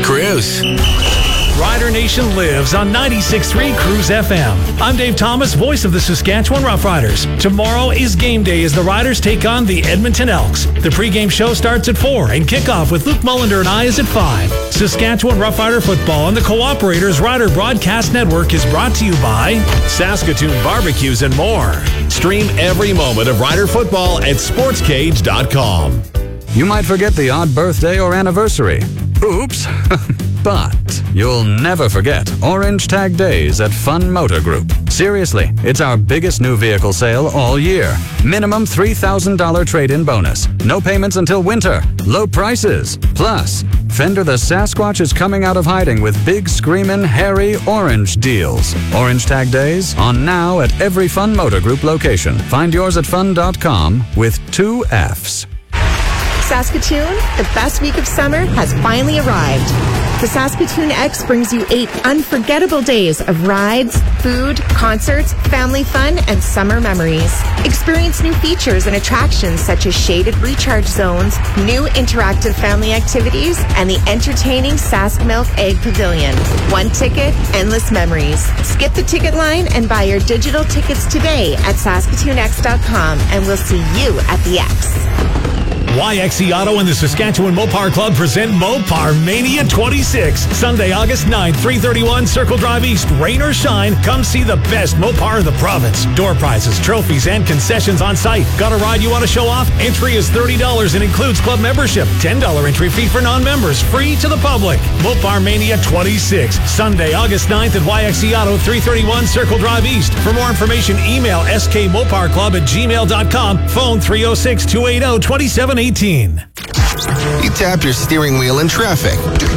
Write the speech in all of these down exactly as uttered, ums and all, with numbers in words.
Cruise. Rider Nation lives on ninety-six point three Cruise F M. I'm Dave Thomas, voice of the Saskatchewan Roughriders. Tomorrow is game day as the Riders take on the Edmonton Elks. The pregame show starts at four and kickoff with Luke Mullender and I is at five. Saskatchewan Roughrider football on the Cooperators Rider Broadcast Network is brought to you by Saskatoon Barbecues and more. Stream every moment of Rider football at sports cage dot com. You might forget the odd birthday or anniversary. Oops. But you'll never forget Orange Tag Days at Fun Motor Group. Seriously, it's our biggest new vehicle sale all year. Minimum three thousand dollars trade-in bonus. No payments until winter. Low prices. Plus, Fender the Sasquatch is coming out of hiding with big screamin' hairy orange deals. Orange Tag Days on now at every Fun Motor Group location. Find yours at fun dot com with two F's. Saskatoon, the best week of summer has finally arrived. The Saskatoon X brings you eight unforgettable days of rides, food, concerts, family fun, and summer memories. Experience new features and attractions such as shaded recharge zones, new interactive family activities, and the entertaining Sask Milk Egg Pavilion. One ticket, endless memories. Skip the ticket line and buy your digital tickets today at saskatoon x dot com, and we'll see you at the X. Y X E Auto and the Saskatchewan Mopar Club present Mopar Mania twenty-six. Sunday, August ninth, three thirty-one Circle Drive East. Rain or shine, come see the best Mopar in the province. Door prizes, trophies, and concessions on site. Got a ride you want to show off? Entry is thirty dollars and includes club membership. ten dollars entry fee for non-members. Free to the public. Mopar Mania twenty-six. Sunday, August ninth at Y X E Auto, three thirty-one Circle Drive East. For more information, email s k mopar club at gmail dot com. Phone three oh six, two eight oh, two seven eighteen. You tap your steering wheel in traffic.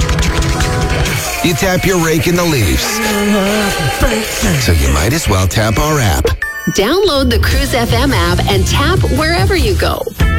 You tap your rake in the leaves. So you might as well tap our app. Download the Cruise F M app and tap wherever you go.